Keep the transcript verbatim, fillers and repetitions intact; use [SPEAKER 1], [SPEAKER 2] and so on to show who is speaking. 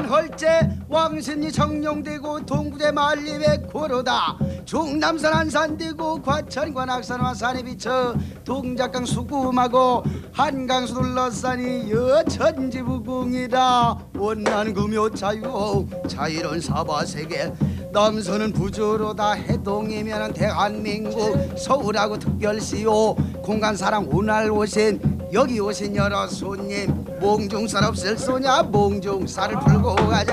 [SPEAKER 1] 걸제 왕십리 청룡대고 동구대 만리백 고로다 중남산 안산대고 과천과 낙산와 산에 비쳐 동작강 수구마고 한강수 둘러싸니 여천지무궁이다. 원난 금요 자유 자유로운 사바세계 남서는 부주로다. 해동이면 대한민국 서울하고 특별시요 공간사랑 오날 오신 여기 오신 여러 손님 몽중살 없을 소냐 몽중살을 풀고 가자.